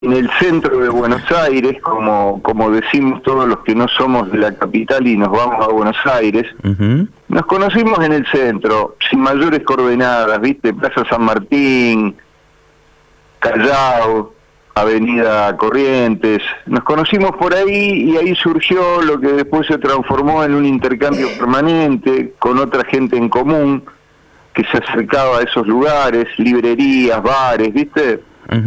en el centro de Buenos Aires, como decimos todos los que no somos de la capital y nos vamos a Buenos Aires. Nos conocimos en el centro, sin mayores coordenadas, ¿viste? Plaza San Martín, Callao, Avenida Corrientes. Nos conocimos por ahí y ahí surgió lo que después se transformó en un intercambio permanente con otra gente en común que se acercaba a esos lugares, librerías, bares, ¿viste?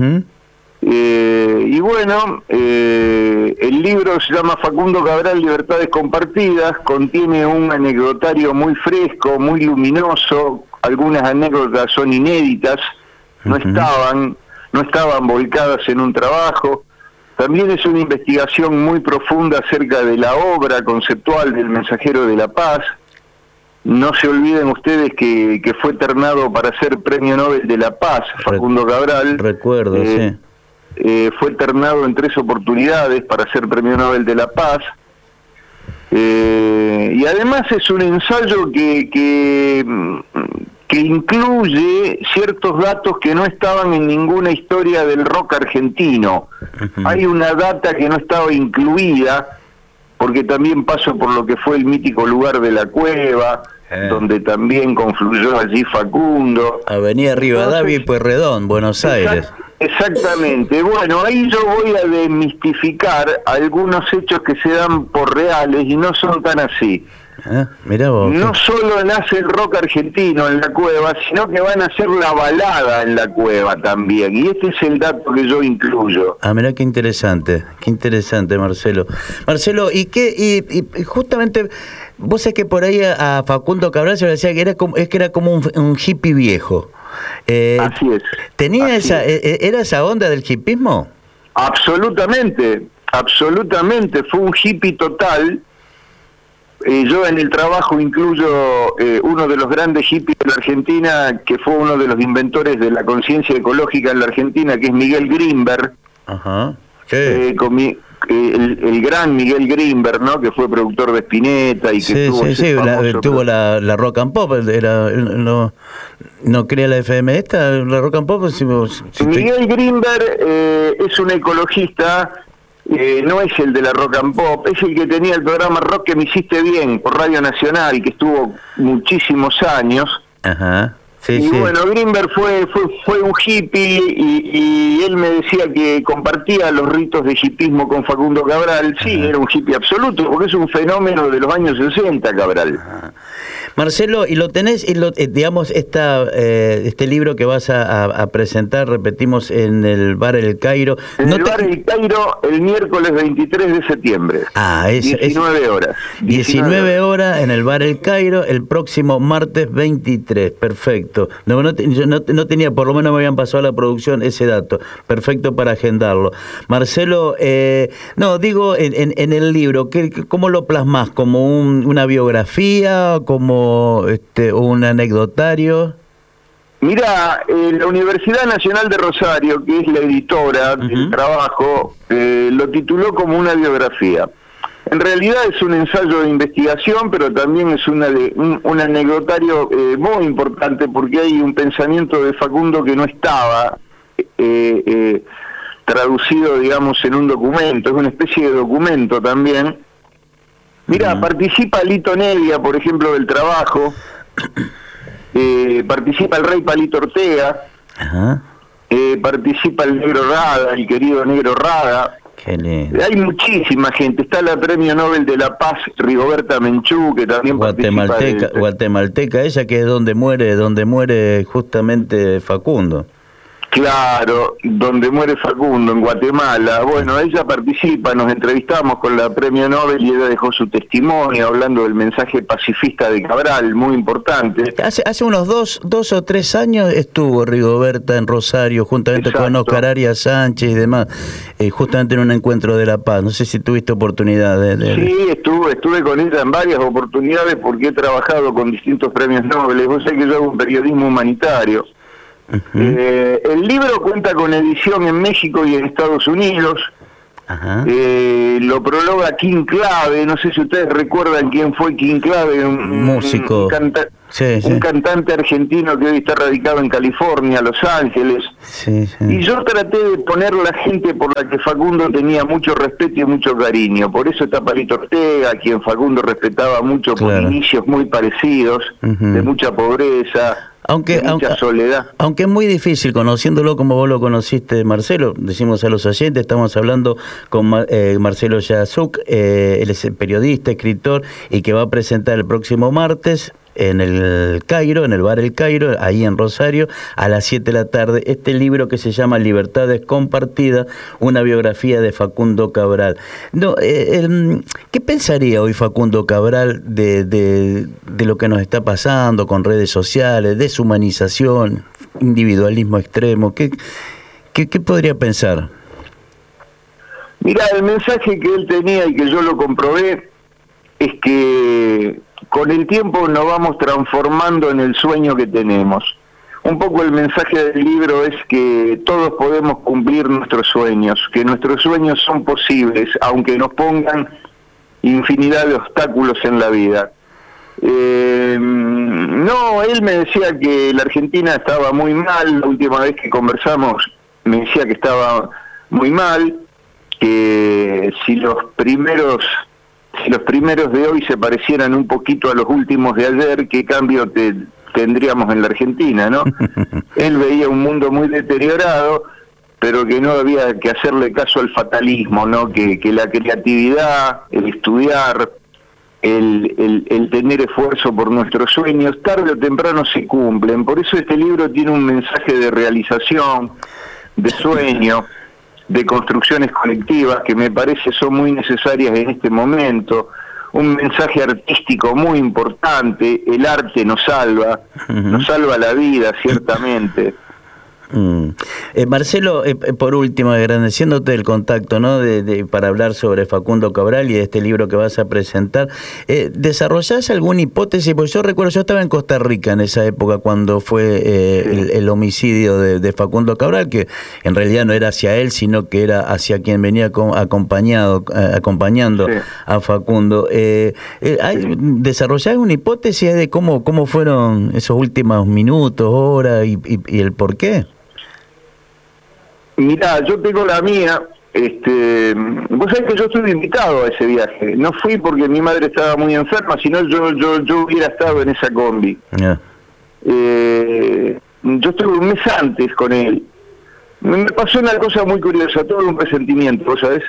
Y bueno, el libro se llama Facundo Cabral, Libertades Compartidas, contiene un anecdotario muy fresco, muy luminoso, algunas anécdotas son inéditas, no estaban volcadas en un trabajo. También es una investigación muy profunda acerca de la obra conceptual del Mensajero de la Paz. No se olviden ustedes que fue ternado para ser Premio Nobel de la Paz, Facundo Cabral. Recuerdo, sí. Fue ternado en 3 oportunidades para ser Premio Nobel de la Paz. Y además es un ensayo que incluye ciertos datos que no estaban en ninguna historia del rock argentino. Hay una data que no estaba incluida, porque también pasó por lo que fue el mítico lugar de la Cueva, donde también confluyó allí Facundo. Avenida Rivadavia y Pueyrredón, Buenos Aires. Exactamente. Bueno, ahí yo voy a desmistificar algunos hechos que se dan por reales y no son tan así. Mirá vos, no solo nace el rock argentino en la Cueva, sino que van a hacer la balada en la Cueva también, y este es el dato que yo incluyo. Mirá qué interesante, Marcelo. Marcelo, y justamente, vos sabés que por ahí a Facundo Cabral se le decía que era como un hippie viejo. Así es. ¿Tenía era esa onda del hippismo? Absolutamente, fue un hippie total. Yo en el trabajo incluyo uno de los grandes hippies de la Argentina, que fue uno de los inventores de la conciencia ecológica en la Argentina, que es Miguel Grinberg. El gran Miguel Grinberg, ¿no? Que fue productor de Spinetta y que tuvo la Rock and Pop. ¿No crea la FM la Rock and Pop? Miguel Grinberg es un ecologista. No es el de la Rock and Pop, es el que tenía el programa Rock que me hiciste bien por Radio Nacional, que estuvo muchísimos años. Bueno, Grinberg fue un hippie y él me decía que compartía los ritos de hippismo con Facundo Cabral. Sí, era un hippie absoluto, porque es un fenómeno de los años 60, Cabral. Marcelo, y lo tenés, digamos, este libro que vas a presentar, repetimos, en el Bar El Cairo. En el Bar El Cairo el miércoles 23 de septiembre. 19 horas. 19 horas en el Bar El Cairo, el próximo martes 23. Perfecto. Yo no tenía, por lo menos me habían pasado a la producción ese dato. Perfecto para agendarlo. Marcelo, digo, en el libro, ¿cómo lo plasmás? ¿Como una biografía? ¿Como un anecdotario? Mira, la Universidad Nacional de Rosario, que es la editora del trabajo, lo tituló como una biografía. En realidad es un ensayo de investigación, pero también es un anecdotario muy importante, porque hay un pensamiento de Facundo que no estaba traducido, digamos, en un documento, es una especie de documento también. Mira, participa Lito Nevia, por ejemplo, del trabajo, participa el Rey Palito Ortega, participa el Negro Rada, el querido Negro Rada. Hay muchísima gente, está la Premio Nobel de la Paz Rigoberta Menchú, que también guatemalteca, ella que es donde muere justamente Facundo. Claro, donde muere Facundo, en Guatemala. Bueno, ella participa, nos entrevistamos con la Premio Nobel y ella dejó su testimonio hablando del mensaje pacifista de Cabral, muy importante. Hace unos dos o tres años estuvo Rigoberta en Rosario, juntamente con Oscar Arias Sánchez y demás, justamente en un encuentro de la paz. No sé si tuviste oportunidad de... Sí, estuve con ella en varias oportunidades porque he trabajado con distintos premios Nobel. Vos sabés que yo hago un periodismo humanitario. El libro cuenta con edición en México y en Estados Unidos. Lo prologa King Clave, no sé si ustedes recuerdan quién fue King Clave, un músico, un cantante argentino que hoy está radicado en California, Los Ángeles. Y yo traté de poner la gente por la que Facundo tenía mucho respeto y mucho cariño. Por eso está Palito Ortega, a quien Facundo respetaba mucho, por inicios muy parecidos, de mucha pobreza. Aunque soledad. Aunque es muy difícil, conociéndolo como vos lo conociste, Marcelo, decimos a los oyentes, estamos hablando con Marcelo Yazuk, él es periodista, escritor, y que va a presentar el próximo martes en el Cairo, en el bar El Cairo, ahí en Rosario, a las 7 de la tarde, este libro que se llama Libertades Compartidas, una biografía de Facundo Cabral. ¿Qué pensaría hoy Facundo Cabral de lo que nos está pasando con redes sociales, deshumanización, individualismo extremo? ¿Qué podría pensar? Mirá, el mensaje que él tenía y que yo lo comprobé es que con el tiempo nos vamos transformando en el sueño que tenemos. Un poco el mensaje del libro es que todos podemos cumplir nuestros sueños, que nuestros sueños son posibles, aunque nos pongan infinidad de obstáculos en la vida. No, él me decía que la Argentina estaba muy mal, la última vez que conversamos me decía que estaba muy mal, que si los primeros de hoy se parecieran un poquito a los últimos de ayer, ¿qué cambio tendríamos en la Argentina, no? Él veía un mundo muy deteriorado, pero que no había que hacerle caso al fatalismo, ¿no? Que la creatividad, el estudiar, el tener esfuerzo por nuestros sueños, tarde o temprano se cumplen. Por eso este libro tiene un mensaje de realización, de sueño, de construcciones colectivas que me parece son muy necesarias en este momento, un mensaje artístico muy importante. El arte nos salva la vida, ciertamente. Marcelo, por último, agradeciéndote el contacto, ¿no? Para hablar sobre Facundo Cabral y de este libro que vas a presentar, ¿desarrollás alguna hipótesis? Porque yo recuerdo, yo estaba en Costa Rica en esa época cuando fue el homicidio de Facundo Cabral, que en realidad no era hacia él, sino que era hacia quien venía acompañando a Facundo. ¿Desarrollás una hipótesis de cómo fueron esos últimos minutos, horas y el por qué? Mirá, yo tengo la mía. Vos sabés que yo estuve invitado a ese viaje. No fui porque mi madre estaba muy enferma, sino yo hubiera estado en esa combi. Yo estuve un mes antes con él. Me pasó una cosa muy curiosa, todo un presentimiento, ¿vos sabés?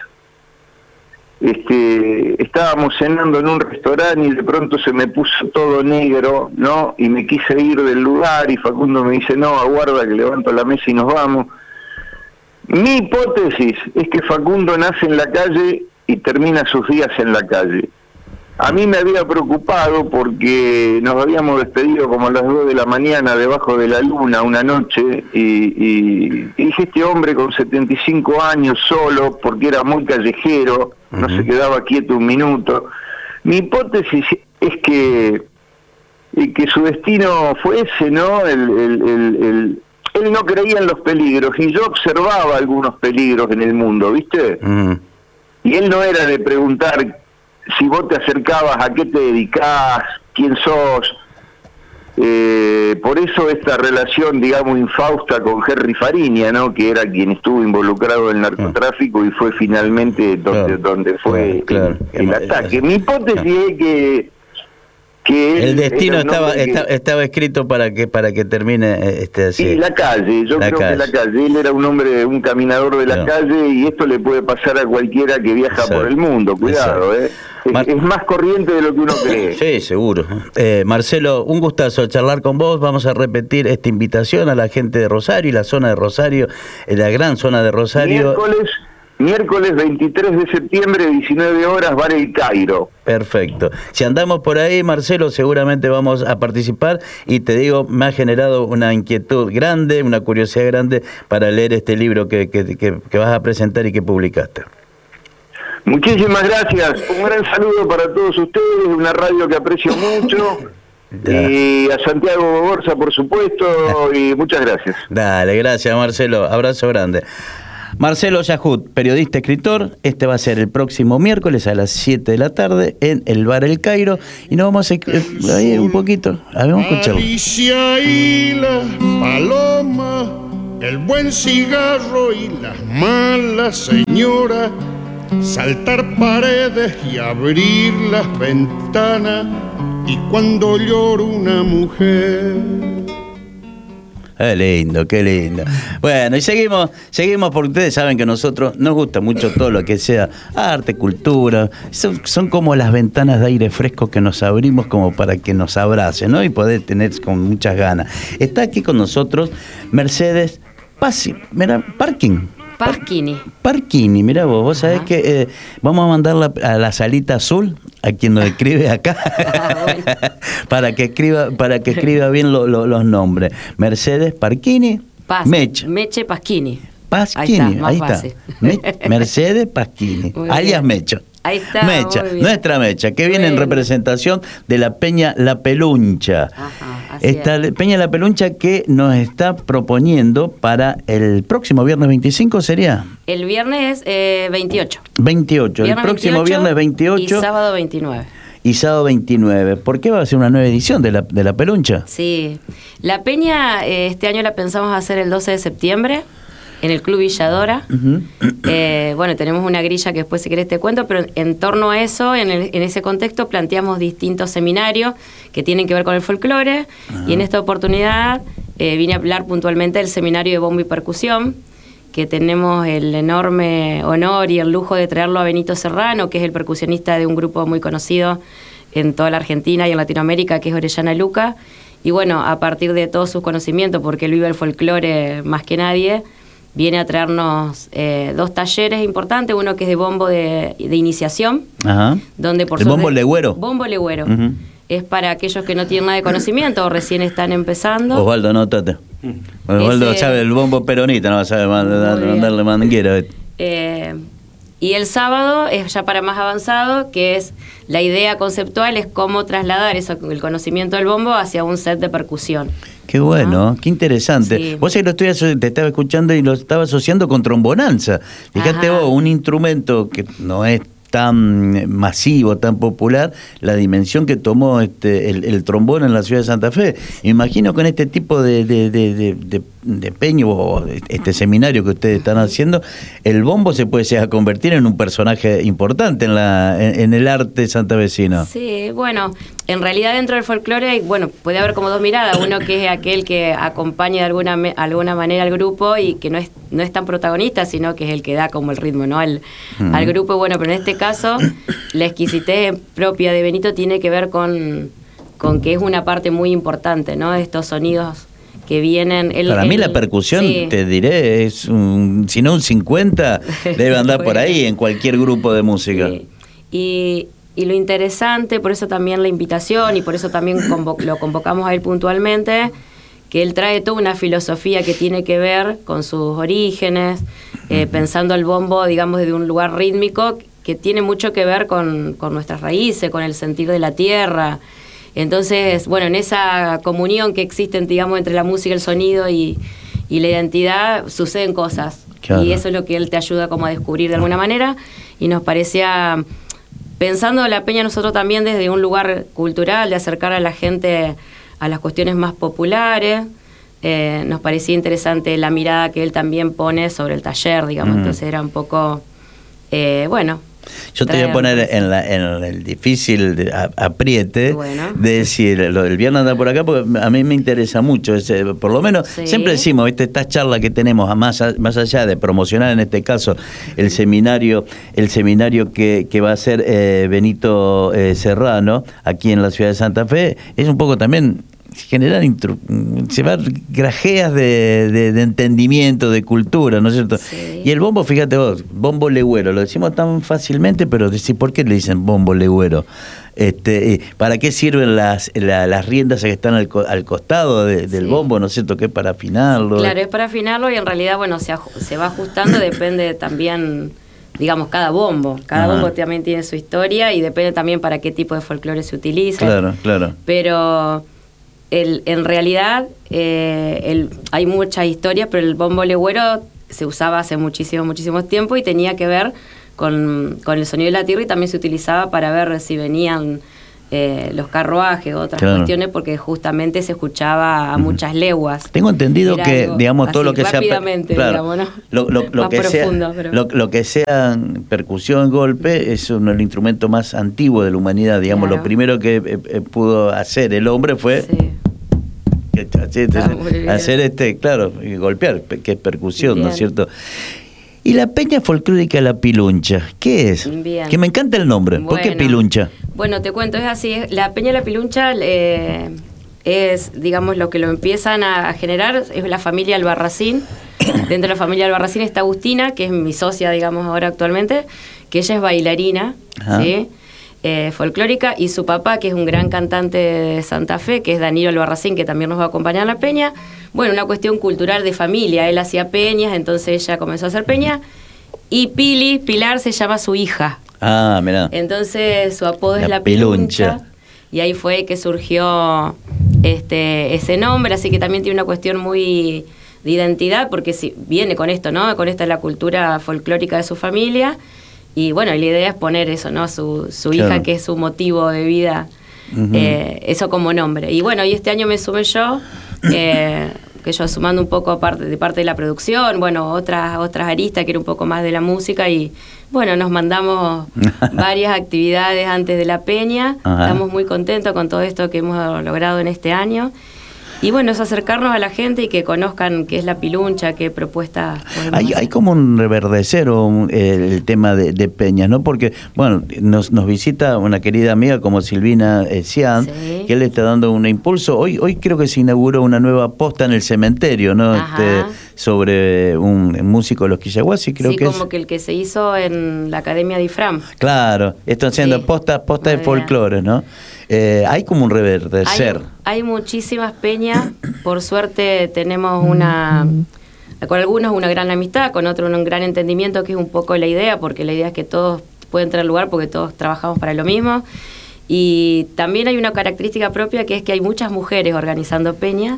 Estábamos cenando en un restaurante y de pronto se me puso todo negro, ¿no? Y me quise ir del lugar y Facundo me dice, no, aguarda que levanto la mesa y nos vamos. Mi hipótesis es que Facundo nace en la calle y termina sus días en la calle. A mí me había preocupado porque nos habíamos despedido como a las 2 de la mañana debajo de la luna una noche y dije, este hombre con 75 años solo, porque era muy callejero, no se quedaba quieto un minuto. Mi hipótesis es que su destino fue ese, ¿no? Él no creía en los peligros y yo observaba algunos peligros en el mundo, ¿viste? Y él no era de preguntar si vos te acercabas, a qué te dedicás, quién sos. Por eso esta relación, digamos, infausta con Henry Fariña, ¿no? Que era quien estuvo involucrado en el narcotráfico y fue finalmente donde fue el ataque. Mi hipótesis es que el destino estaba escrito para que termine así. Y la calle, yo creo que la calle. Él era un hombre, un caminador de la calle, y esto le puede pasar a cualquiera que viaja por el mundo. Cuidado, es más corriente de lo que uno cree. Sí, seguro. Marcelo, un gustazo charlar con vos. Vamos a repetir esta invitación a la gente de Rosario y la zona de Rosario, la gran zona de Rosario. Miércoles 23 de septiembre, 19 horas, bar El Cairo. Perfecto. Si andamos por ahí, Marcelo, seguramente vamos a participar y te digo, me ha generado una inquietud grande, una curiosidad grande para leer este libro que vas a presentar y que publicaste. Muchísimas gracias. Un gran saludo para todos ustedes, una radio que aprecio mucho. Y a Santiago Borsa, por supuesto, y muchas gracias. Dale, gracias, Marcelo. Abrazo grande. Marcelo Yahut, periodista, escritor. Este va a ser el próximo miércoles a las 7 de la tarde en el Bar El Cairo. Y nos vamos a ahí un poquito. A ver, vamos a escucharlo. Alicia y la paloma, el buen cigarro y las malas señoras, saltar paredes y abrir las ventanas, y cuando llora una mujer. Qué lindo, qué lindo. Bueno, y seguimos porque ustedes saben que a nosotros nos gusta mucho todo lo que sea arte, cultura. Son como las ventanas de aire fresco que nos abrimos como para que nos abracen, ¿no? Y poder tener con muchas ganas. Está aquí con nosotros Mercedes Parchini, mirá vos sabés que vamos a mandarla a la salita azul, a quien nos escribe acá, bueno. para que escriba bien los nombres. Mercedes Parchini, Meche Paschini. Ahí está. Mercedes Paschini, alias Mecho. Ahí está, Mecha, nuestra Mecha, que viene en representación de la Peña La Peluncha. Esta Peña La Peluncha que nos está proponiendo para el próximo viernes 25, ¿sería? El viernes 28. 28, el próximo viernes 28. Y sábado 29. Y sábado 29. ¿Por qué va a ser una nueva edición de la Peluncha? Sí, la Peña este año la pensamos hacer el 12 de septiembre. En el Club Villadora. Bueno, tenemos una grilla que después si querés te cuento, pero en torno a eso, en ese contexto, planteamos distintos seminarios que tienen que ver con el folclore. Y en esta oportunidad vine a hablar puntualmente del seminario de bombo y percusión, que tenemos el enorme honor y el lujo de traerlo a Benito Serrano, que es el percusionista de un grupo muy conocido en toda la Argentina y en Latinoamérica, que es Orellana Luca. Y bueno, a partir de todos sus conocimientos, porque él vive el folclore más que nadie, viene a traernos 2 talleres importantes, uno que es de bombo de iniciación, donde por ¿el bombo legüero? Bombo legüero. Es para aquellos que no tienen nada de conocimiento o recién están empezando. Osvaldo, anótate. Osvaldo sabe el bombo peronista, no sabe mandarle manguera. Y el sábado es ya para más avanzado, que es la idea conceptual, es cómo trasladar eso, el conocimiento del bombo hacia un set de percusión. Qué bueno, qué interesante. Sí. Vos sabés que te estaba escuchando y lo estaba asociando con trombonanza. Fíjate vos, un instrumento que no es tan masivo, tan popular, la dimensión que tomó el trombón en la ciudad de Santa Fe. Me imagino con este tipo de peño o este seminario que ustedes están haciendo, el bombo se puede llegar a convertir en un personaje importante en el arte santafesino. Sí, bueno, en realidad dentro del folclore, bueno, puede haber como 2 miradas, uno que es aquel que acompaña de alguna manera al grupo y que no es tan protagonista, sino que es el que da como el ritmo, ¿no? al grupo. Bueno, pero en este caso la exquisitez propia de Benito tiene que ver con que es una parte muy importante, ¿no? Estos sonidos que vienen. Para mí la percusión, sí, te diré, es si no un 50, debe andar por ahí en cualquier grupo de música. Sí. Y lo interesante, por eso también la invitación y por eso también lo convocamos a él puntualmente, que él trae toda una filosofía que tiene que ver con sus orígenes, pensando el bombo, digamos, desde un lugar rítmico que tiene mucho que ver con nuestras raíces, con el sentir de la tierra. Entonces, bueno, en esa comunión que existe, digamos, entre la música, el sonido y la identidad, suceden cosas. Claro. Y eso es lo que él te ayuda como a descubrir de alguna manera. Y nos parecía, pensando la Peña nosotros también desde un lugar cultural, de acercar a la gente a las cuestiones más populares, nos parecía interesante la mirada que él también pone sobre el taller, digamos. Entonces era un poco, bueno... Yo te voy a poner en el difícil apriete de decir, lo del viernes anda por acá, porque a mí me interesa mucho, por lo menos, siempre decimos, estas charlas que tenemos, más allá de promocionar en este caso el seminario que va a ser Benito Serrano, aquí en la ciudad de Santa Fe, es un poco también generar llevar grajeas de entendimiento, de cultura, ¿no es cierto? Sí. Y el bombo, fíjate vos, bombo legüero, lo decimos tan fácilmente, pero ¿por qué le dicen bombo legüero? ¿Para qué sirven las riendas que están al costado del bombo, ¿no es cierto? Que es para afinarlo. Claro, es para afinarlo y en realidad, bueno, se va ajustando, depende también, digamos, cada bombo también tiene su historia y depende también para qué tipo de folclore se utiliza. Claro. Pero en realidad hay muchas historias, pero el bombo legüero se usaba hace muchísimo tiempo y tenía que ver con el sonido de la tierra, y también se utilizaba para ver si venían los carruajes, otras cuestiones, porque justamente se escuchaba a muchas leguas. Tengo entendido que, digamos, todo lo que sea, digamos, ¿no? lo que profundo, sea, pero... lo que sea percusión, golpe, es uno del instrumentos más antiguos de la humanidad, digamos. Lo primero que pudo hacer el hombre fue hacer y golpear, que es percusión, ¿no es cierto? Y la peña folclórica La Piluncha, ¿qué es? Bien. Que me encanta el nombre. ¿Por qué Piluncha? Bueno, te cuento, es así. La peña La Piluncha es, digamos, lo que lo empiezan a generar, es la familia Albarracín. Dentro de la familia Albarracín está Agustina, que es mi socia, digamos, ahora actualmente, que ella es bailarina, ¿sí? Folclórica, y su papá, que es un gran cantante de Santa Fe, que es Danilo Albarracín, que también nos va a acompañar a la peña. Bueno, una cuestión cultural de familia, él hacía peñas, entonces ella comenzó a hacer peña, y Pilar se llama su hija. Ah, mirá. Entonces su apodo es La Piluncha, y ahí fue que surgió ese nombre, así que también tiene una cuestión muy de identidad, porque si viene con esto, ¿no? Con esta es la cultura folclórica de su familia. Y bueno, la idea es poner eso, ¿no? Su hija, que es su motivo de vida, eso como nombre. Y bueno, y este año me sumé yo, que yo sumando un poco parte de la producción, bueno, otras aristas que era un poco más de la música, y bueno, nos mandamos varias actividades antes de la peña. Estamos muy contentos con todo esto que hemos logrado en este año. Y bueno, es acercarnos a la gente y que conozcan qué es La Piluncha, qué propuesta podemos hacer. Hay como un reverdecer el tema de peñas, ¿no? Porque, bueno, nos visita una querida amiga como Silvina Cian, que él le está dando un impulso. Hoy creo que se inauguró una nueva posta en el cementerio, ¿no? Sobre un músico de los Quillahuasi, creo que como que el que se hizo en la Academia de IFRAM. Claro, están haciendo posta de folclore, ¿no? Hay como un reverdecer. Hay muchísimas peñas, por suerte tenemos con algunos una gran amistad, con otros un gran entendimiento, que es un poco la idea, porque la idea es que todos pueden tener lugar, porque todos trabajamos para lo mismo. Y también hay una característica propia, que es que hay muchas mujeres organizando peñas,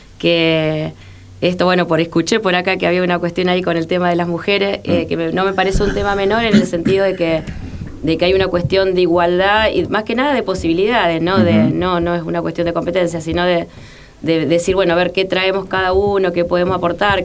que esto, bueno, escuché por acá que había una cuestión ahí con el tema de las mujeres, que no me parece un tema menor, en el sentido de que hay una cuestión de igualdad y más que nada de posibilidades, ¿no? No es una cuestión de competencia, sino de decir, bueno, a ver qué traemos cada uno, qué podemos aportar,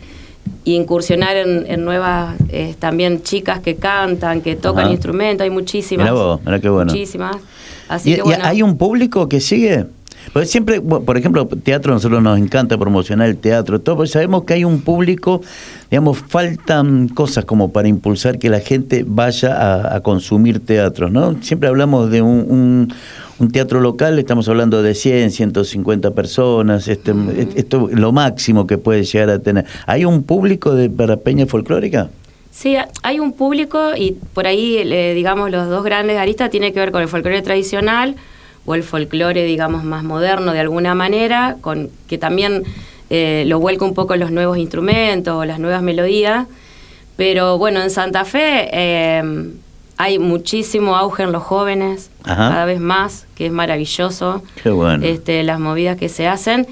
y incursionar en nuevas también chicas que cantan, que tocan instrumentos. Hay muchísimas. Mirá qué bueno. Muchísimas. Así que bueno. ¿Y hay un público que sigue? Porque siempre, por ejemplo, teatro, a nosotros nos encanta promocionar el teatro, todo, pero sabemos que hay un público, digamos, faltan cosas como para impulsar que la gente vaya a consumir teatro, ¿no? Siempre hablamos de un teatro local, estamos hablando de 100, 150 personas, esto es lo máximo que puede llegar a tener. ¿Hay un público para peña folclórica? Sí, hay un público, y por ahí, digamos, los dos grandes aristas tienen que ver con el folclore tradicional, o el folclore, digamos, más moderno de alguna manera, que también lo vuelca un poco en los nuevos instrumentos o las nuevas melodías. Pero bueno, en Santa Fe hay muchísimo auge en los jóvenes, cada vez más, que es maravilloso. Qué bueno. Las movidas que se hacen.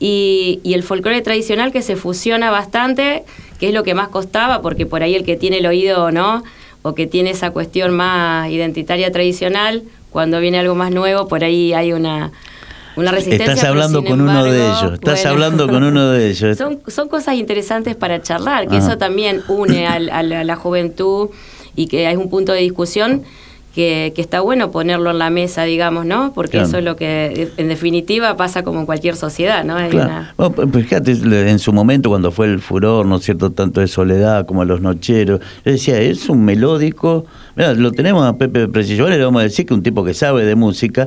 Y el folclore tradicional, que se fusiona bastante, que es lo que más costaba, porque por ahí el que tiene el oído, ¿no?, o que tiene esa cuestión más identitaria tradicional, cuando viene algo más nuevo, por ahí hay una resistencia. Estás hablando con uno de ellos. Hablando con uno de ellos. Son cosas interesantes para charlar, que eso también une a la juventud, y que hay un punto de discusión que está bueno ponerlo en la mesa, digamos, ¿no? Porque eso es lo que, en definitiva, pasa como en cualquier sociedad, ¿no? Bueno, pues fíjate, en su momento, cuando fue el furor, ¿no es cierto?, tanto de Soledad como Los Nocheros, yo decía, es un melódico. Mirá, lo tenemos a Pepe Presillo, le vamos a decir que un tipo que sabe de música.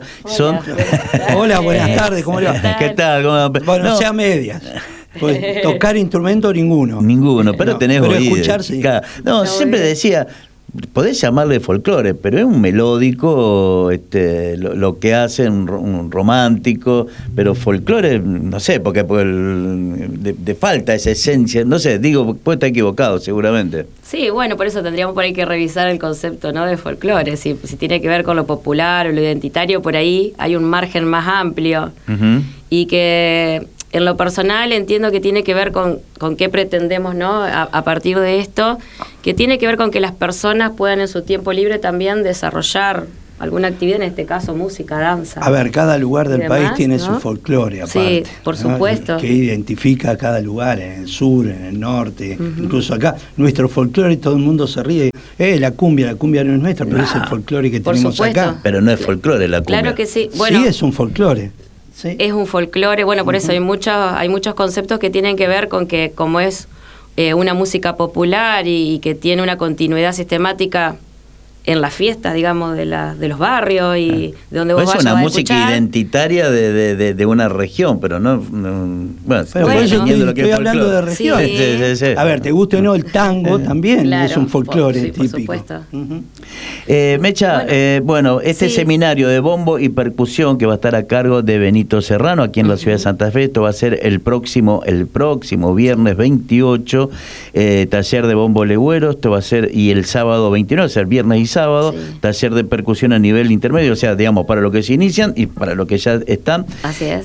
Hola, buenas tardes, ¿cómo le va? ¿Qué tal? Bueno, sea medias. Pues, tocar instrumento ninguno, pero tenés oído. Escuchar, sí. No, siempre decía, podés llamarle folclore, pero es un melódico, lo que hace un romántico, pero folclore, no sé, porque de falta esa esencia, no sé, digo, puede estar equivocado seguramente. Sí, bueno, por eso tendríamos por ahí que revisar el concepto, ¿no?, de folclore, si tiene que ver con lo popular o lo identitario, por ahí hay un margen más amplio, y que en lo personal entiendo que tiene que ver con qué pretendemos, ¿no? A partir de esto, que tiene que ver con que las personas puedan en su tiempo libre también desarrollar alguna actividad, en este caso música, danza. A ver, cada lugar del demás, país tiene ¿no? su folclore aparte. Sí, por ¿no? supuesto. Que identifica a cada lugar, en el sur, en el norte, incluso acá. Nuestro folclore, todo el mundo se ríe. La cumbia no es nuestra, pero es el folclore que Por tenemos supuesto. acá. Pero no es folclore la cumbia. Claro que sí. Bueno, Sí, es un folclore. Sí. es un folclore, bueno, por eso hay muchos conceptos que tienen que ver con que como es una música popular y que tiene una continuidad sistemática en las fiestas, digamos, de los barrios y de donde vos Es vayas una a música escuchar. identitaria de una región, pero bueno, Pero estoy por eso entendiendo lo que estoy es hablando de folclore. regiones. Sí. A ver, te guste o no, el tango también Claro, es un folclore sí, por típico. supuesto. Ujú. Mecha, bueno, este sí. seminario de bombo y percusión que va a estar a cargo de Benito Serrano aquí en la ciudad de Santa Fe, esto va a ser el próximo viernes 28, taller de bombo legüero, esto va a ser, y el sábado 29, o sea, el viernes y sábado, Sí. taller de percusión a nivel intermedio, o sea, digamos, para los que se inician y para los que ya están. Así es.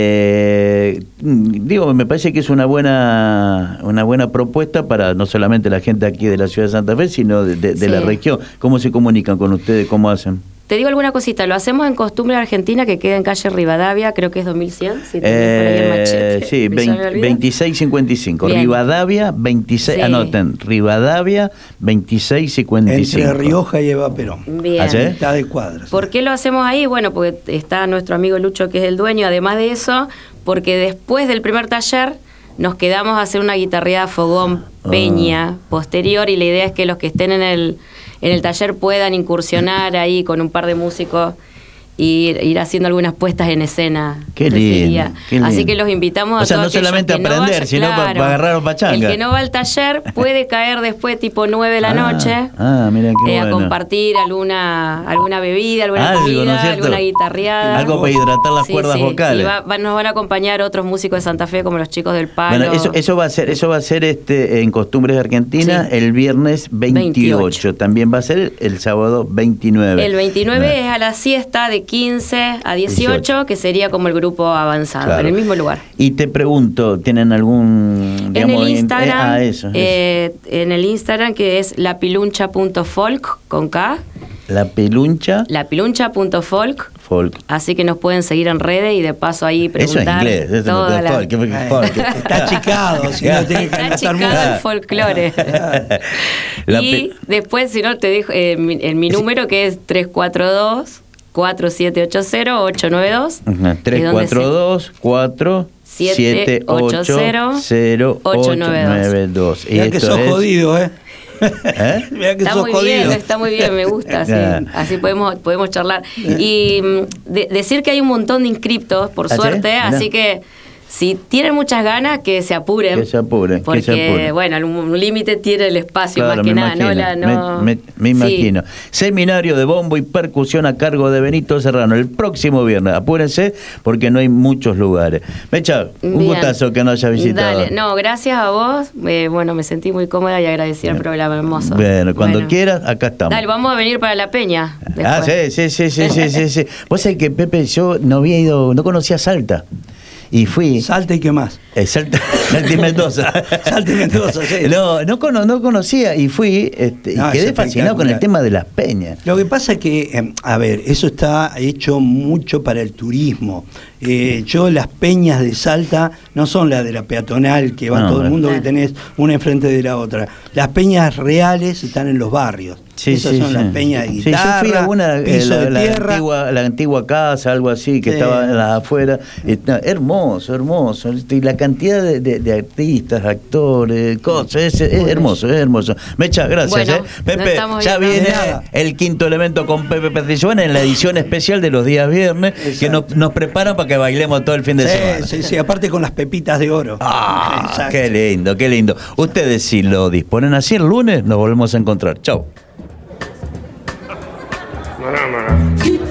Digo, me parece que es una buena propuesta para no solamente la gente aquí de la ciudad de Santa Fe, sino de Sí. la región. ¿Cómo se comunican con ustedes? ¿Cómo hacen? Te digo alguna cosita, lo hacemos en Costumbre Argentina, que queda en calle Rivadavia, creo que es 2100, si tenés por ahí el machete. Sí, Ya me olvidé. 2655. Bien. Rivadavia 26, Sí. anoten, Rivadavia 2655. Entre Rioja y Eva Perón. Bien. ¿Ah, sí? Está de cuadras. ¿Por qué lo hacemos ahí? Bueno, porque está nuestro amigo Lucho, que es el dueño, además de eso, porque después del primer taller nos quedamos a hacer una guitarreada fogón peña posterior, y la idea es que los que estén en el taller puedan incursionar ahí con un par de músicos y ir haciendo algunas puestas en escena. Qué ese lindo, día. qué lindo. Así que los invitamos a O sea, todos no solamente aquellos que aprender, vayan, sino para agarrar pachanga. El que no va al taller puede caer después tipo 9 de la noche Mira qué a bueno. compartir alguna bebida, alguna Algo, ¿no es comida, cierto? alguna guitarreada. Algo para hidratar las cuerdas vocales. Y nos van a acompañar otros músicos de Santa Fe, como los chicos del Palo. Bueno, eso va a ser en Costumbres Argentinas Sí. el viernes 28. También va a ser el sábado 29. El 29 es a la siesta de 15 a 18, que sería como el grupo avanzado, Claro. en el mismo lugar. Y te pregunto, ¿tienen algún... En el Instagram, eso. en el Instagram, que es lapiluncha.folk con K, lapiluncha.folk. Folk. Así que nos pueden seguir en redes y de paso ahí Eso preguntar. es inglés, eso toda no es la- folk. Está achicado, si no tiene que Está anotar achicado mucho. el folclore. La Y después, si no, te dejo en mi número, que es 342-4780-892. Ajá, 342-4780-892. Y Mirá que esto sos es... jodido, ¿eh? ¿Eh? Mirá que Está sos muy jodido. bien, está muy bien, me gusta, sí. Ah. Así podemos charlar. Y decir que hay un montón de inscriptos, por ¿Ah, sí? suerte, Mirá. así que si tienen muchas ganas, que se apuren. Que se apuren, Porque, que se apuren. bueno, un límite tiene el espacio, Claro, más que me nada, imagino, ¿no? me Sí. imagino. Seminario de bombo y percusión a cargo de Benito Serrano el próximo viernes. Apúrense porque no hay muchos lugares. Mecha, un Bien. gustazo que nos haya visitado. Dale, no, gracias a vos. Bueno, me sentí muy cómoda y agradecida el programa, hermoso. Bueno, cuando quieras, acá estamos. Dale, vamos a venir para La Peña. Ah, después. sí. Vos sabés que, Pepe, yo no había ido, no conocía Salta. Y fui... Salta y qué más. Salta y Mendoza. Salta y Mendoza, sí. No conocía y fui y No, quedé es fascinado con el espectacular. tema de las peñas. Lo que pasa es que, a ver, eso está hecho mucho para el turismo. Las peñas de Salta no son las de la peatonal, que va No, todo el mundo, claro. que tenés una enfrente de la otra. Las peñas reales están en los barrios. Esas son las peñas de guitarra, Sí, yo fui a una, piso de tierra. la antigua casa, algo así, que Sí. estaba en las afueras. Hermoso. Y la cantidad de artistas, actores, cosas, es hermoso. Mecha, gracias. Bueno, Pepe, nos estamos ya viendo. viene Nada. el quinto elemento con Pepe Petrillones en la edición especial de los días viernes, que nos preparan para que bailemos todo el fin de semana. Sí, aparte con las pepitas de oro. Ah, Exacto. qué lindo. Ustedes, si lo disponen así, el lunes nos volvemos a encontrar. Chau.